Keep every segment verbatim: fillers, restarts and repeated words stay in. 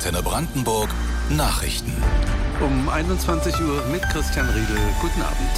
Antenne Brandenburg Nachrichten. Um einundzwanzig Uhr mit Christian Riedel. Guten Abend.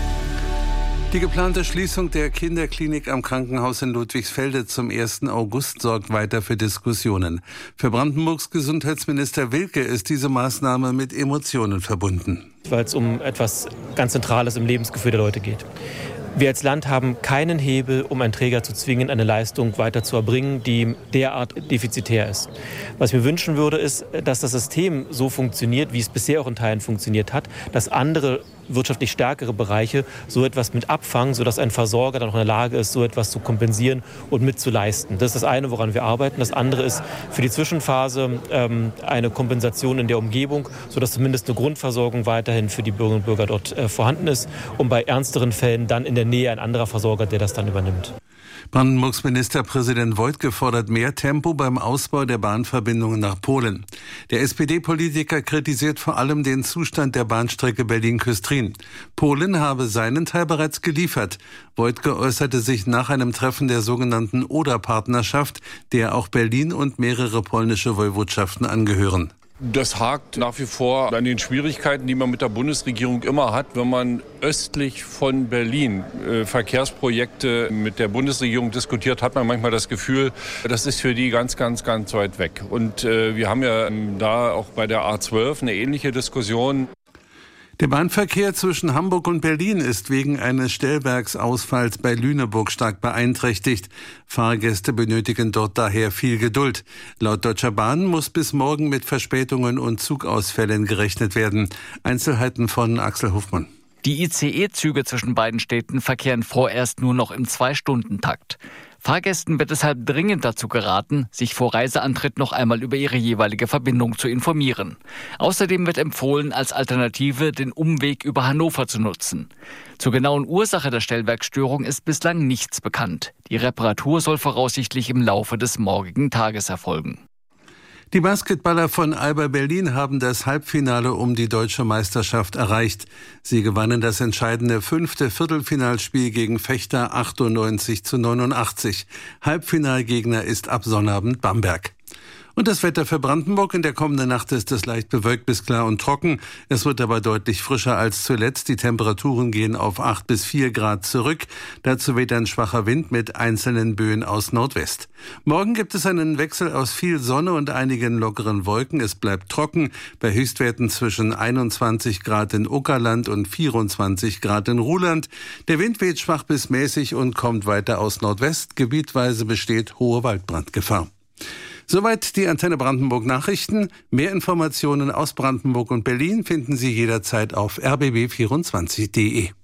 Die geplante Schließung der Kinderklinik am Krankenhaus in Ludwigsfelde zum ersten August sorgt weiter für Diskussionen. Für Brandenburgs Gesundheitsminister Wilke ist diese Maßnahme mit Emotionen verbunden. Weil es um etwas ganz Zentrales im Lebensgefühl der Leute geht. Wir als Land haben keinen Hebel, um einen Träger zu zwingen, eine Leistung weiter zu erbringen, die derart defizitär ist. Was ich mir wünschen würde, ist, dass das System so funktioniert, wie es bisher auch in Teilen funktioniert hat, dass andere wirtschaftlich stärkere Bereiche so etwas mit abfangen, sodass ein Versorger dann auch in der Lage ist, so etwas zu kompensieren und mitzuleisten. Das ist das eine, woran wir arbeiten. Das andere ist für die Zwischenphase ähm, eine Kompensation in der Umgebung, sodass zumindest eine Grundversorgung weiterhin für die Bürgerinnen und Bürger dort äh, vorhanden ist und bei ernsteren Fällen dann in der Nähe ein anderer Versorger, der das dann übernimmt. Brandenburgs Ministerpräsident Woidke fordert mehr Tempo beim Ausbau der Bahnverbindungen nach Polen. Der S P D-Politiker kritisiert vor allem den Zustand der Bahnstrecke Berlin-Küstrin. Polen habe seinen Teil bereits geliefert. Woidke äußerte sich nach einem Treffen der sogenannten Oder-Partnerschaft, der auch Berlin und mehrere polnische Woiwodschaften angehören. Das hakt nach wie vor an den Schwierigkeiten, die man mit der Bundesregierung immer hat, wenn man östlich von Berlin äh, Verkehrsprojekte mit der Bundesregierung diskutiert, hat man manchmal das Gefühl, das ist für die ganz, ganz, ganz weit weg. Und äh, wir haben ja ähm, da auch bei der A zwölf eine ähnliche Diskussion. Der Bahnverkehr zwischen Hamburg und Berlin ist wegen eines Stellwerksausfalls bei Lüneburg stark beeinträchtigt. Fahrgäste benötigen dort daher viel Geduld. Laut Deutscher Bahn muss bis morgen mit Verspätungen und Zugausfällen gerechnet werden. Einzelheiten von Axel Hofmann. Die I C E-Züge zwischen beiden Städten verkehren vorerst nur noch im Zwei-Stunden-Takt. Fahrgästen wird deshalb dringend dazu geraten, sich vor Reiseantritt noch einmal über ihre jeweilige Verbindung zu informieren. Außerdem wird empfohlen, als Alternative den Umweg über Hannover zu nutzen. Zur genauen Ursache der Stellwerksstörung ist bislang nichts bekannt. Die Reparatur soll voraussichtlich im Laufe des morgigen Tages erfolgen. Die Basketballer von Alba Berlin haben das Halbfinale um die deutsche Meisterschaft erreicht. Sie gewannen das entscheidende fünfte Viertelfinalspiel gegen Vechta achtundneunzig zu neunundachtzig. Halbfinalgegner ist ab Sonnabend Bamberg. Und das Wetter für Brandenburg: In der kommenden Nacht ist es leicht bewölkt bis klar und trocken. Es wird aber deutlich frischer als zuletzt. Die Temperaturen gehen auf acht bis vier Grad zurück. Dazu weht ein schwacher Wind mit einzelnen Böen aus Nordwest. Morgen gibt es einen Wechsel aus viel Sonne und einigen lockeren Wolken. Es bleibt trocken bei Höchstwerten zwischen einundzwanzig Grad in Uckerland und vierundzwanzig Grad in Ruhland. Der Wind weht schwach bis mäßig und kommt weiter aus Nordwest. Gebietweise besteht hohe Waldbrandgefahr. Soweit die Antenne Brandenburg Nachrichten. Mehr Informationen aus Brandenburg und Berlin finden Sie jederzeit auf r b b vierundzwanzig punkt d e.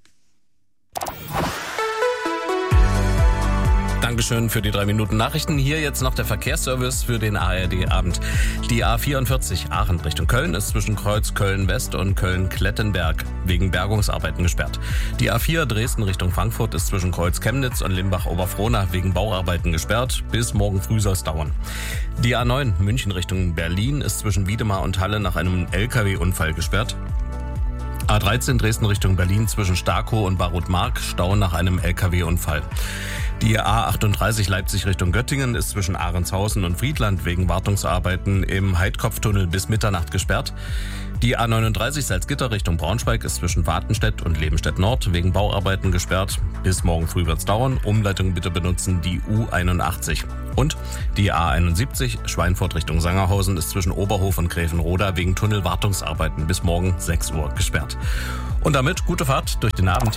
Dankeschön für die drei Minuten Nachrichten. Hier jetzt noch der Verkehrsservice für den A R D-Abend. Die A vierundvierzig Aachen Richtung Köln ist zwischen Kreuz Köln-West und Köln-Klettenberg wegen Bergungsarbeiten gesperrt. Die A vier Dresden Richtung Frankfurt ist zwischen Kreuz Chemnitz und Limbach-Oberfrohna wegen Bauarbeiten gesperrt. Bis morgen früh soll es dauern. Die A neun München Richtung Berlin ist zwischen Wiedemar und Halle nach einem L K W-Unfall gesperrt. A dreizehn Dresden Richtung Berlin zwischen Starkow und Barroth-Mark, Stau nach einem L K W-Unfall. Die A achtunddreißig Leipzig Richtung Göttingen ist zwischen Ahrenshausen und Friedland wegen Wartungsarbeiten im Heidkopftunnel bis Mitternacht gesperrt. Die A neununddreißig Salzgitter Richtung Braunschweig ist zwischen Watenstedt und Lebenstedt Nord wegen Bauarbeiten gesperrt. Bis morgen früh wird's dauern. Umleitung bitte benutzen die U einundachtzig. Und die A einundsiebzig Schweinfurt Richtung Sangerhausen ist zwischen Oberhof und Gräfenroda wegen Tunnelwartungsarbeiten bis morgen sechs Uhr gesperrt. Und damit gute Fahrt durch den Abend.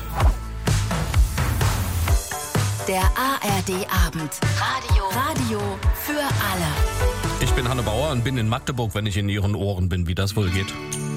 Der A R D-Abend. Radio. Radio für alle. Ich bin Hanne Bauer und bin in Magdeburg, wenn ich in Ihren Ohren bin, wie das wohl geht.